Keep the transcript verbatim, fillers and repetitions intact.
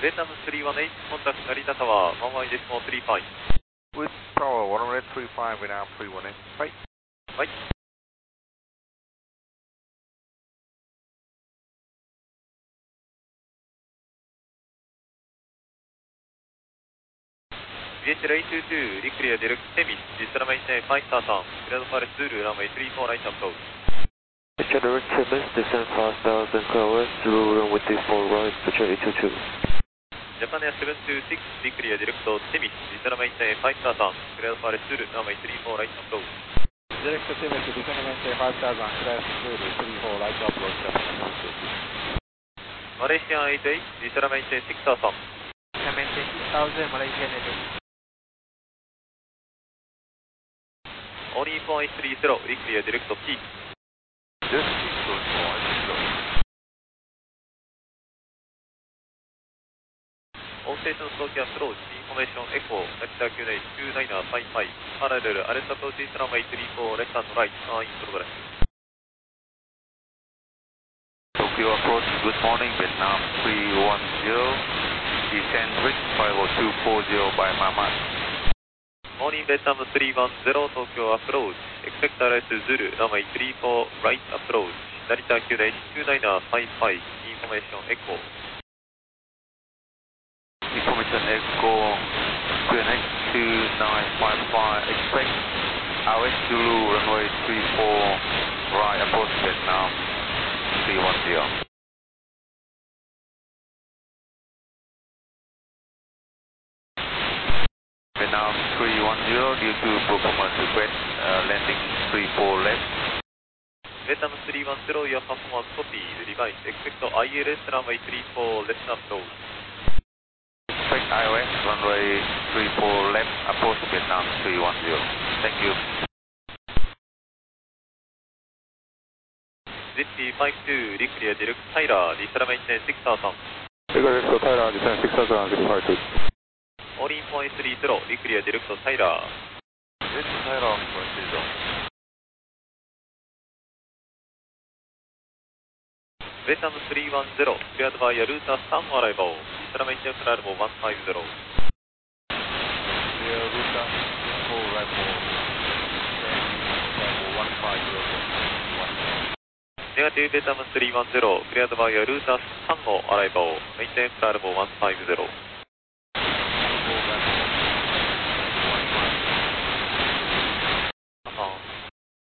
ベトナムスリーワンエイト、コンタクト成田タワー、ワンワンデシモスリーファイブ。 With Tower one one eight three five, we now three one eight. はい。 はい。ビーエイチエルエイトツーツー、リクリアディレクトセミス、ディストラメイテンファイターさん、クラウドファレスツール、ランウェイスリーフォーライトアップローチ。 Direct Semis, descend five thousand Flowers, Zulu runway three four right, Picture eight two two. ジャパネアセブンツーシックス、リクリアディレクトセミス、ディストラメイテンファイターさん、クラウドファレスツール、ランウェイスリーフォーライトアップローチ。 Direct to Semis, descend maintain five thousand, class zero three four, light approach, Japan. マレーシアンエイトエイト、ディストラメイテンシクターさん。 Maintain six thousand, Malaysian eight. オーリーフォーエイトスリーゼロ、リクリアディレクト P。 This is going forward. オーステーション早期アプローチ、インフォメーションエコー、成田きゅうきゅうななファイブファイブ、パラレル、アレスアプローチ、ランウェイスリーフォー、レフトアンドライト、アーインプログレス。 Tokyo approach, good morning, Vietnam three one zero, descend with five oh two four zero by Mamat. モーニングベトナムスリーワンゼロ、東京アプローチ、エクセクターレスズル、ランウェイスリーフォー、ライトアプローチ、成田きゅうきゅうななファイブファイブ、インフォメーションエコー。 Information Echo, Q N X two nine five five, expect R S Zulu runway three four, right approach Vietnam three one zero. Vietnam three one zero, due to performance request, uh, landing three four left. ベトナムスリーワンゼロ、your performance copy, revise, expectアイエルエス runway three four, left approach. Expect I O S runway three four left, approach Vietnam three one zero. Thank you. ゼッティファイブツー、リクリアディレクトタイラー、ディストラメイテンシクターさん。 Direct to Thailand, descend six thousand, zero five two. オーリンフォーエイトスリーゼロ、リクリアディレクトタイラー。 This is Thailand, proceed. ベトナムスリーワンゼロ、クリアドバイヤルーターさんアライバー、ディストラメイテンフラルボワンファイブゼロ。 Clear Ruta four right four, one five zero. ネガティブベトナムスリーワンゼロ、クリアドバイヤルーターさんアライバー、メイテンフラルボワンファイブゼロ。